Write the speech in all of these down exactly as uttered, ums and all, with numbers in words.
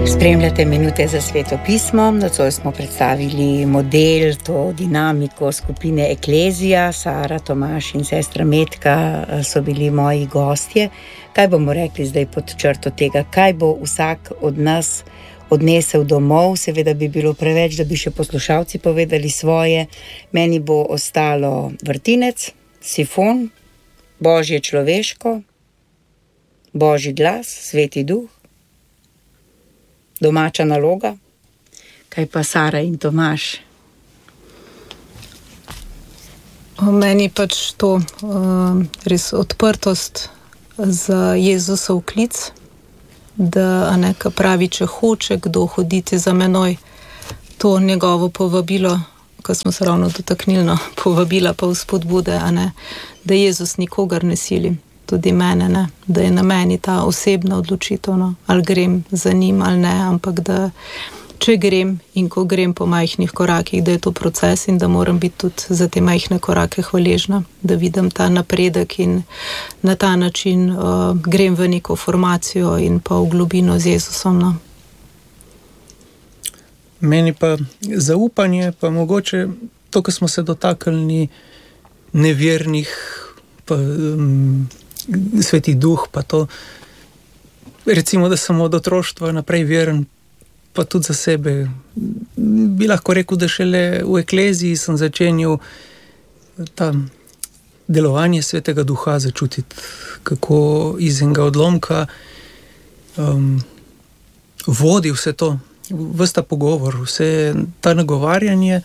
Spremljate Minute za sveto pismo. Nocoj smo predstavili model, to dinamiko skupine Eklezija. Sara, Tomaž in sestra Metka so bili moji gostje. Kaj bomo rekli zdaj pod črto tega? Kaj bo vsak od nas odnesel domov? Seveda bi bilo preveč, da bi še poslušalci povedali svoje. Meni bo ostalo vrtinec, sifon, Božje človeško, Božji glas, Sveti duh, domača naloga. Kaj pa Sara in Tomaž? Meni pač to uh, res odprtost za Jezusov klic, da neka pravi, če hoče kdo hoditi za menoj, to njegovo povabilo, ko smo se ravno dotaknili, no, povabila pa vzpodbude, a ne, da Jezus nikogar ne sili, tudi mene, ne, da je na meni ta osebna odločitev, no, ali grem za njim ali ne, ampak da če grem in ko grem po majhnih korakih, da je to proces in da moram biti tudi za te majhne korake hvaležna, da vidim ta napredek in na ta način uh, grem v neko formacijo in pa v globino z Jezusom. No. Meni pa zaupanje, pa mogoče to, ko smo se dotaknili nevernih, pa um, Sveti duh, pa to, recimo, da sem od otroštva naprej veren, pa tudi za sebe. Bi lahko rekel, da šele v Ekleziji sem začenil ta delovanje Svetega duha začutiti, kako iz enega odlomka um, vodi vse to, ves ta pogovor, vse ta nagovarjanje,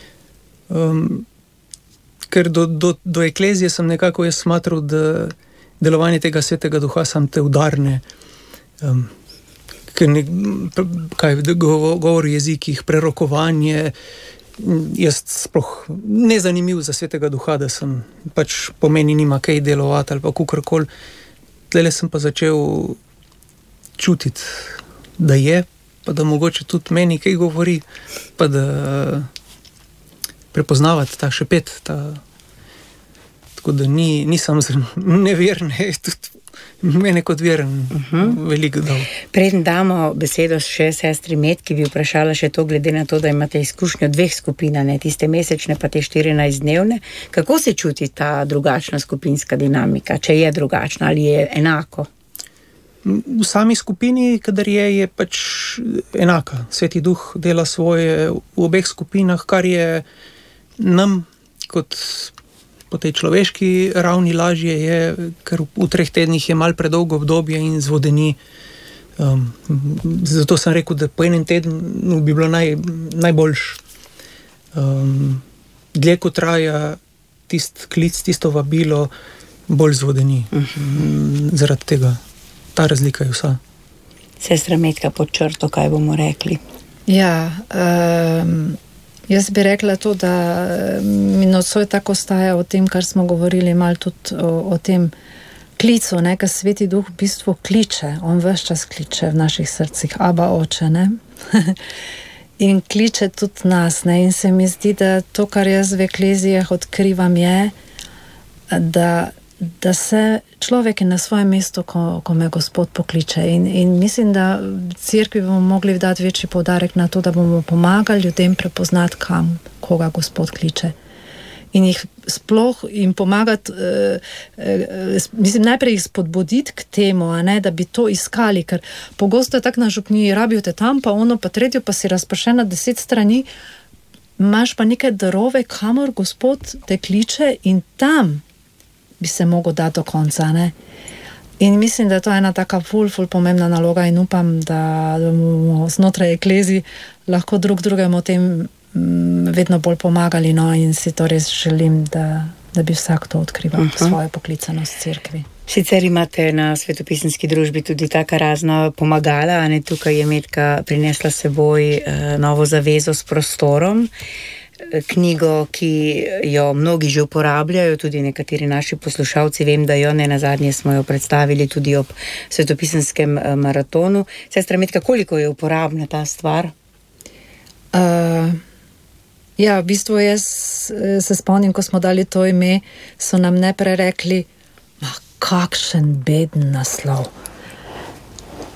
um, ker do, do, do Eklezije sem nekako jaz smatral, da delovanje tega Svetega duha sam te udarne, um, ker ne, kaj, govor v jezikih, prerokovanje, jaz sploh nezanimiv za Svetega duha, da sem pač pomeni nima kaj delovati ali pa kakorkoli. Tlele sem pa začel čutiti, da je, pa da mogoče tudi meni kaj govori, pa da prepoznavati ta šepet, ta, tako da ni, nisem neverne, tudi mene kot veren uh-huh. veliko dal. Preden damo besedo še sestri Metki, bi vprašala še to, glede na to, da imate izkušnjo dveh skupina, ne, tiste mesečne pa te štirinajstdnevne. Kako se čuti ta drugačna skupinska dinamika, če je drugačna ali je enako? V sami skupini, kadar je, je pač enaka. Sveti duh dela svoje v obeh skupinah, kar je nam kot po tej človeški ravni lažje je, ker v treh tednih je malo predolgo obdobje in zvodeni. Um, zato sem rekel, da po enem tednu bi bilo naj, najboljš. Um, dlje ko traja tist klic, tisto vabilo, bolj zvodeni. Uh-huh. Zaradi tega. Ta razlika je vsa. Sestra Metka, pod črto, kaj bomo rekli? Ja, um, jaz bi rekla to, da mi nocoj tako staja o tem, kar smo govorili, malo tudi o, o tem klicu, ne, ker Sveti duh v bistvu kliče, on ves čas kliče v naših srcih, Aba oče, ne, in kliče tudi nas, ne, in se mi zdi, da to, kar jaz v Eklezijah odkrivam je, da da se človek je na svojem mestu, ko, ko me Gospod pokliče. In, in mislim, da v cerkvi bomo mogli dati večji poudarek na to, da bomo pomagali ljudem prepoznati, kam, koga Gospod kliče. In jih sploh jim pomagati, eh, eh, mislim, najprej jih spodbuditi k temu, a ne, da bi to iskali, ker pogosto je tak na župniji, rabijo te tam, pa ono, pa tretjo, pa si razpršen na deset strani, imaš pa neke darove, kamor Gospod te kliče in tam bi se mogel dati do konca, ne. In mislim, da je to ena taka ful, ful pomembna naloga in upam, da bomo znotraj Eklezij lahko drug drugemu o tem m, vedno bolj pomagali, no, in si to res želim, da, da bi vsak to odkrival uh-huh. svojo poklicanost v cerkvi. Sicer imate na svetopisanski družbi tudi taka razna pomagala, a ne, tukaj je Metka prinesla seboj uh, novo zavezo s prostorom, knjigo, ki jo mnogi že uporabljajo, tudi nekateri naši poslušalci, vem, da jo ne nazadnje smo jo predstavili tudi ob svetopisanskem maratonu. Sestra Metka, koliko je uporabna ta stvar? Uh, ja, v bistvu jaz se spomnim, ko smo dali to ime, so nam najprej rekli, ma kakšen beden naslov.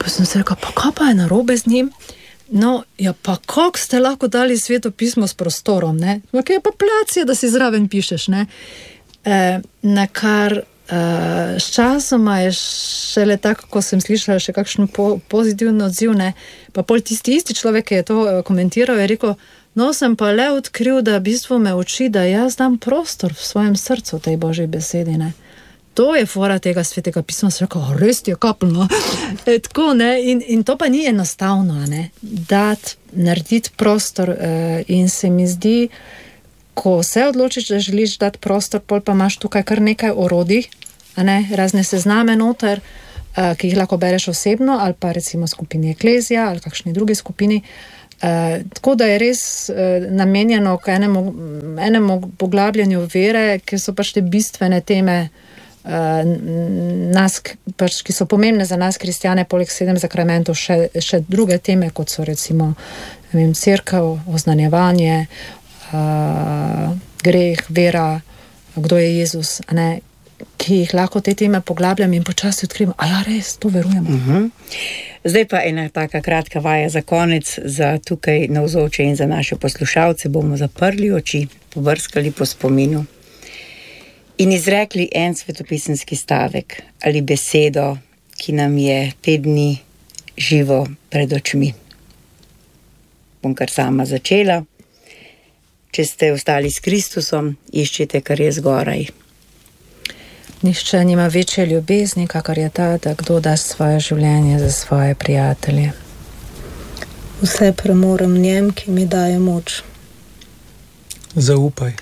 Pa sem se rekel, pa kaj pa je narobe z njim? No, ja, pa kako ste lahko dali Sveto pismo s prostorom, ne? Kaj je pa placija, da si zraven pišeš, ne? E, na kar e, s časoma je šele tako, ko sem slišala še kakšen po, pozitivni odziv, ne? Pa pol tisti isti človek, ki je to komentiral, je rekel, no, sem pa le odkril, da v bistvu me uči, da jaz dam prostor v svojem srcu tej Božji besedi, ne? To je fora tega Svetega pisma, se rekel, res ti je kapljno. E, tako, ne, in, in to pa ni enostavno, ne, dati, narediti prostor e, in se mi zdi, ko se odločiš, da želiš dati prostor, pol pa imaš tukaj kar nekaj orodij, a ne, razne sezname noter, e, ki jih lahko bereš osebno, ali pa recimo skupini Eklezija, ali kakšni drugi skupini. E, tako da je res e, namenjeno k enemu, enemu poglabljanju vere, ki so pač te bistvene teme, Uh, nas, pač, ki so pomembne za nas kristjane, poleg sedem zakramentov, še, še druge teme, kot so recimo ne vem, cerkev, oznanjevanje, uh, greh, vera, kdo je Jezus, a ne, ki jih lahko te teme poglabljam in počasi odkrivam, a ja, res, to verujem. Uh-huh. Zdaj pa ena taka kratka vaja za konec, za tukaj navzoče in za naše poslušalce. Bomo zaprli oči, pobrskali po spominu in izrekli en svetopisemski stavek ali besedo, ki nam je te dni živo pred očmi. Bom kar sama začela. Če ste ostali s Kristusom, iščite, kar je zgoraj. Nihče nima večje ljubezni, kakor je ta, da kdo da svoje življenje za svoje prijatelje. Vse premorem njem, ki mi daje moč. Zaupaj.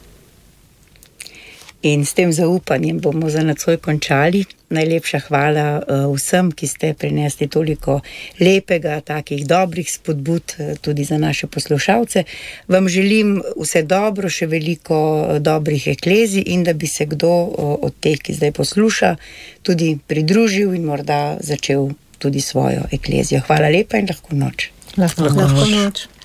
In s tem zaupanjem bomo za nocoj končali. Najlepša hvala uh, vsem, ki ste prinesli toliko lepega, takih dobrih spodbud uh, tudi za naše poslušalce. Vam želim vse dobro, še veliko uh, dobrih eklezij in da bi se kdo uh, od teh, ki zdaj posluša, tudi pridružil in morda začel tudi svojo eklezijo. Hvala lepa in lahko noč. Lahko, lahko lahko noč. noč.